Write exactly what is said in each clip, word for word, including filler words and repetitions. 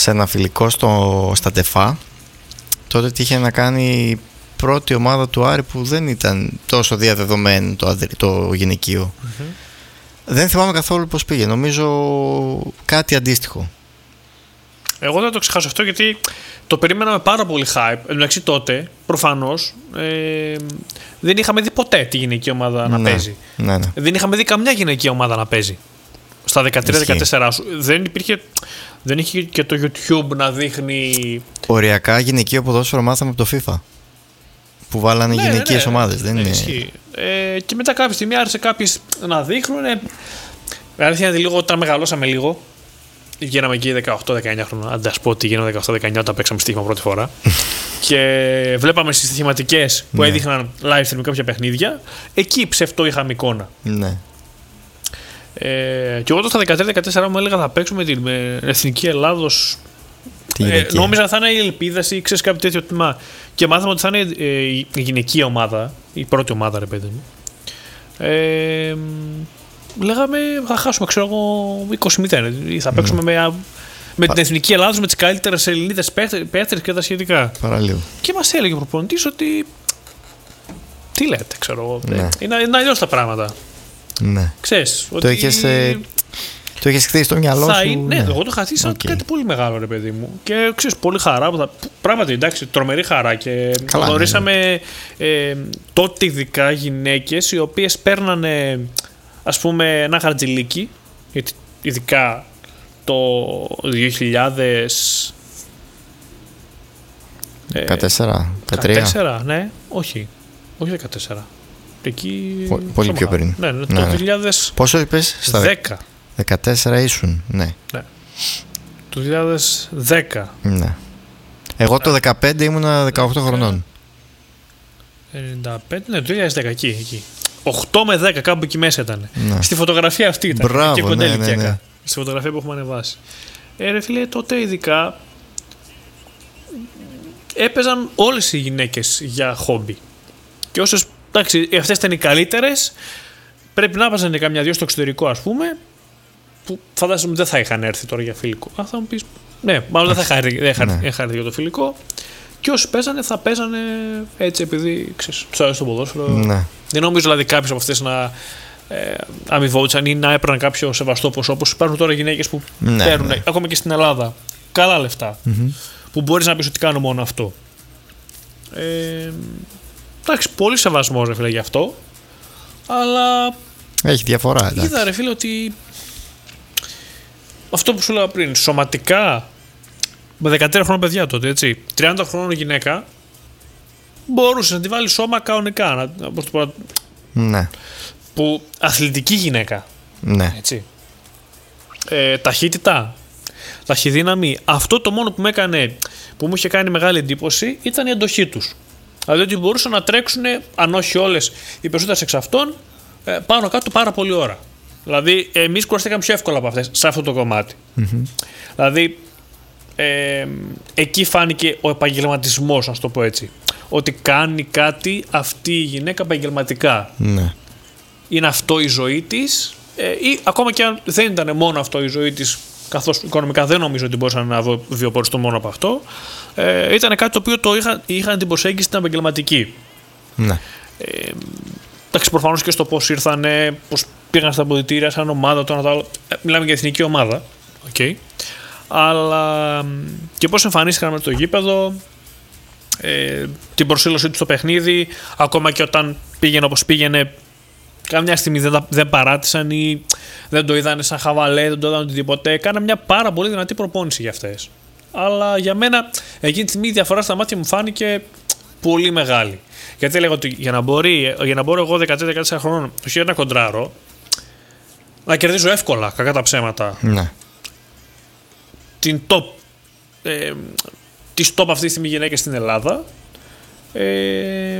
σε ένα φιλικό στο, στα Τεφά. Τότε είχε να κάνει η πρώτη ομάδα του Άρη που δεν ήταν τόσο διαδεδομένο το, το γυναικείο. Mm-hmm. Δεν θυμάμαι καθόλου πώς πήγε. Νομίζω κάτι αντίστοιχο. Εγώ δεν το ξεχάσω αυτό γιατί το περίμεναμε πάρα πολύ hype. Εντάξει, τότε προφανώς ε, δεν είχαμε δει ποτέ τη γυναική ομάδα να ναι, παίζει. Ναι, ναι. Δεν είχαμε δει καμιά γυναική ομάδα να παίζει. Στα δεκατρία δεκατέσσερα δεν υπήρχε. Δεν είχε και το YouTube να δείχνει. Οριακά γυναικείο ποδόσφαιρο μάθαμε από το FIFA. Που βάλανε ναι, γυναικείες ναι, ναι, ομάδες. Δεν ναι, είναι... ε, και μετά κάποια στιγμή άρχισε κάποιες να δείχνουν. Ε, αλήθεια είναι λίγο όταν μεγαλώσαμε λίγο. Γίναμε εκεί δεκαοκτώ δεκαεννιά χρόνια. Αν τα πω ότι γίναμε δεκαοκτώ δεκαεννιά όταν παίξαμε στοίχημα πρώτη φορά. και βλέπαμε στις στοιχηματικές που ναι. έδειχναν live stream κάποια παιχνίδια. Εκεί ψευτό είχαμε εικόνα. Ναι. Ε, και εγώ τότε στα δεκατρία δεκατέσσερα μου έλεγα θα παίξουμε την Εθνική Ελλάδος. Ε, νόμιζα θα είναι η Ελπίδας ή ξέρεις κάποιο τέτοιο τμήμα. Και μάθαμε ότι θα είναι ε, η γυναική ομάδα, η πρώτη ομάδα, ρε παιδί μου. Ε, λέγαμε θα χάσουμε, ξέρω εγώ, είκοσι μηδέν. Θα παίξουμε mm. με, με την Εθνική Ελλάδος, με τις καλύτερες Ελληνίδες παίχτες και τα σχετικά. Παραλίγο. Και μας έλεγε ο προπονητής ότι. Τι λέτε, ξέρω εγώ. Ναι. Είναι, είναι αλλιώς τα πράγματα. Ναι. Ξέρεις, το ότι... έχεις, ε, το έχεις χτίσει στο μυαλό θα σου. Είναι, ναι, εγώ το είχα χτίσει σαν okay. κάτι πολύ μεγάλο, ρε παιδί μου. Και ξέρεις, πολύ χαρά. Που θα... Πράγματι, εντάξει, τρομερή χαρά. Και καλά, γνωρίσαμε ναι. ε, τότε ειδικά γυναίκες οι οποίες παίρνανε, ας πούμε, ένα χαρτζηλίκι. Γιατί ειδικά το δύο χιλιάδες δεκατέσσερα, δεκατρία. δεκατέσσερα, ναι, όχι. Όχι δεκατέσσερα. Εκεί. Πο, πολύ πιο πριν. Ναι, ναι, ναι, το δύο χιλιάδες δέκα. Πόσο είπες? Στα δέκα. δεκατέσσερα ήσουν, ναι. ναι. Το δύο χιλιάδες δέκα. Ναι. Εγώ το δεκαπέντε ήμουνα δεκαοκτώ χρονών. ενενήντα πέντε, ναι, το δύο χιλιάδες δέκα, εκεί, εκεί. οκτώ με δέκα, κάπου εκεί μέσα ήταν. Ναι. Στη φωτογραφία αυτή ήταν. Μπράβο, και κοντά ναι, ναι, ναι. Στη φωτογραφία που έχουμε ανεβάσει. Ε, ρε φίλε, τότε ειδικά έπαιζαν όλες οι γυναίκες για χόμπι. Και όσες, εντάξει, αυτές ήταν οι καλύτερες, πρέπει να έπαιζαν καμιά δυο στο εξωτερικό, ας πούμε, που φαντάζομαι δεν θα είχαν έρθει τώρα για φιλικό. Α, θα μου πεις, ναι, μάλλον δεν θα είχαν έρθει για το φιλικό. Και όσοι παίζανε θα παίζανε έτσι επειδή ξέρεις, τους άρεσε το ποδόσφαιρο. Ναι. Δεν νομίζω δηλαδή κάποιος από αυτές να ε, αμοιβόντουσαν ή να έπαιρναν κάποιο σεβαστό ποσό, όπως υπάρχουν τώρα γυναίκες που ναι, παίρνουν, ναι. ακόμα και στην Ελλάδα, καλά λεφτά. Mm-hmm. Που μπορείς να πεις ότι κάνω μόνο αυτό. Ε, εντάξει, πολύ σεβασμός ρε φίλε γι' αυτό. Αλλά έχει διαφορά, εντάξει. Είδα ρε φίλε ότι αυτό που σου έλεγα πριν, σωματικά με δεκατρία χρόνια παιδιά τότε, έτσι, τριάντα χρόνων γυναίκα μπορούσε να τη βάλει σώμα κανονικά. Να, πώς το πω, ναι. Που αθλητική γυναίκα. Ναι. Έτσι. Ε, ταχύτητα, ταχυδύναμη. Αυτό το μόνο που με έκανε, που μου είχε κάνει μεγάλη εντύπωση ήταν η αντοχή τους. Δηλαδή ότι μπορούσαν να τρέξουν, αν όχι όλες, οι περισσότερες εξ αυτών, πάνω κάτω πάρα πολλή ώρα. Δηλαδή, εμείς κουραστήκαμε πιο εύκολα από αυτές σε αυτό το κομμάτι. Mm-hmm. Δηλαδή, ε, εκεί φάνηκε ο επαγγελματισμός, να το πω έτσι. Ότι κάνει κάτι αυτή η γυναίκα επαγγελματικά. Ναι. Είναι αυτό η ζωή της, ε, ή ακόμα και αν δεν ήταν μόνο αυτό η ζωή της, καθώς οικονομικά δεν νομίζω ότι μπορούσαν να βιοποριστούν μόνο από αυτό, ε, ήταν κάτι το οποίο το είχαν, είχαν την προσέγγιση την επαγγελματική. Ναι. Ε, εντάξει, προφανώς και στο πώς ήρθανε, πώς πήγαν στα αποδυτήρια, σαν ομάδα, το ένα το άλλο. Ε, μιλάμε για εθνική ομάδα. Okay. Αλλά και πώς εμφανίστηκαν με το γήπεδο, ε, την προσήλωσή του στο παιχνίδι, ακόμα και όταν πήγαινε όπως πήγαινε, καμιά στιγμή δεν, δεν παράτησαν ή δεν το είδαν σαν χαβαλέ, δεν το είδαν οτιδήποτε. Κάνανε μια πάρα πολύ δυνατή προπόνηση για αυτές. Αλλά για μένα εκείνη τη στιγμή η διαφορά στα μάτια μου φάνηκε πολύ μεγάλη. Γιατί έλεγα ότι για να, μπορεί, για να μπορώ εγώ δεκατρία δεκατέσσερα χρονών, όχι ένα κοντράρο, να κερδίζω εύκολα, κακά τα ψέματα. Ναι. Την top, ε, τις top αυτή τη στιγμή γυναίκες στην Ελλάδα, ε,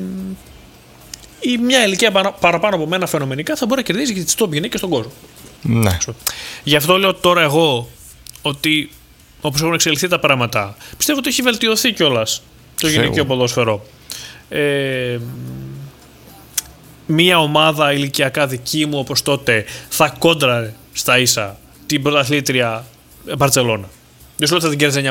ή μια ηλικία παραπάνω από μένα φαινομενικά θα μπορεί να κερδίσει και τις top γυναίκες στον κόσμο. Ναι. Γι' αυτό λέω τώρα εγώ ότι όπως έχουν εξελιχθεί τα πράγματα, πιστεύω ότι έχει βελτιωθεί κιόλας το γυναικείο ποδόσφαιρο. Ε, μια ομάδα ηλικιακά δική μου όπως τότε θα κόντραρε στα ίσα την πρωταθλήτρια Μπαρτσελώνα. Δεν σου λέω ότι θα την κέρδιζε εννιά